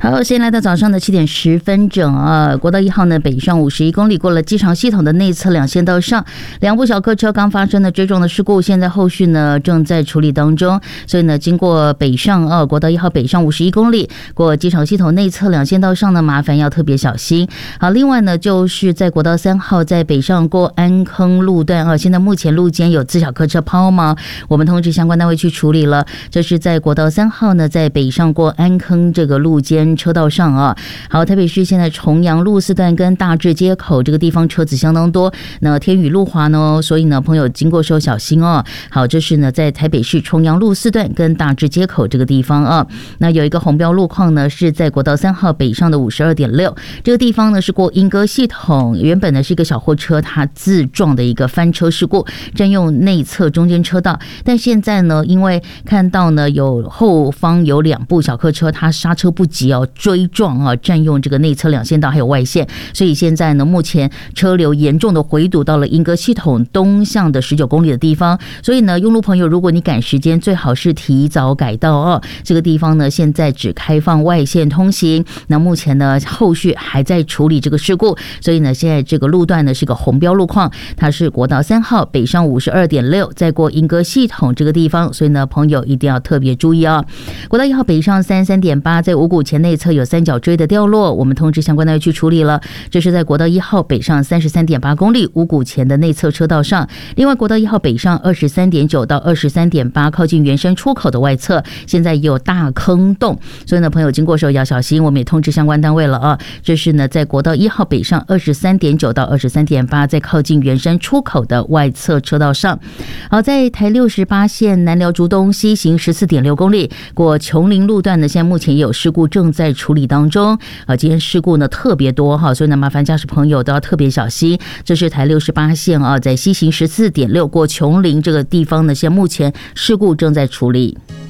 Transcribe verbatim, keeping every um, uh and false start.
好，先来到早上的七点十分整啊，国道一号呢北上五十一公里，过了机场系统的内侧两线道上，两部小客车刚发生的追撞的事故，现在后续呢正在处理当中，所以呢经过北上啊，国道一号北上五十一公里，过机场系统内侧两线道上呢，麻烦要特别小心。好，另外呢就是在国道三号在北上过安坑路段啊，现在目前路肩有自小客车抛锚，我们通知相关单位去处理了。这是在国道三号呢，在北上过安坑这个路肩车道上啊。好，台北市现在重阳路四段跟大智街口这个地方车子相当多，那天雨路滑呢，所以呢朋友经过时候小心哦。好，这是呢在台北市重阳路四段跟大智街口这个地方啊。那有一个红标路况呢，是在国道三号北上的五十二点六这个地方呢，是过莺歌系统，原本呢是一个小货车它自撞的一个翻车事故，占用内侧中间车道，但现在呢因为看到呢有后方有两部小客车，它刹车不及哦，追撞啊，占用这个内侧两线道还有外线，所以现在呢目前车流严重的回堵到了莺歌系统东向的十九公里的地方，所以呢用路朋友如果你赶时间，最好是提早改道哦。这个地方呢现在只开放外线通行，那目前呢后续还在处理这个事故，所以呢现在这个路段呢是个红标路况，它是国道三号北上五十二点六，再过莺歌系统这个地方，所以呢朋友一定要特别注意啊。国道一号北上三十三点八，在五股前内侧有三角锥的掉落，我们通知相关单位去处理了。这是在国道一号北上三十三点八公里五股前的内侧车道上。另外国道一号北上二十三点九到二十三点八，靠近圆山出口的外侧，现在也有大坑洞，所以呢朋友经过的时候要小心，我们也通知相关单位了啊。这是呢在国道一号北上二十三点九到二十三点八，在靠近圆山出口的外侧车道上。好，在台六十八线南寮竹东西行十四点六公里，过琼林路段呢，现在目前也有事故正在处理当中啊。今天事故呢特别多哈，所以呢麻烦驾驶朋友都要特别小心。这是台六十八线啊，在西行十四点六过琼林这个地方呢，现在目前事故正在处理。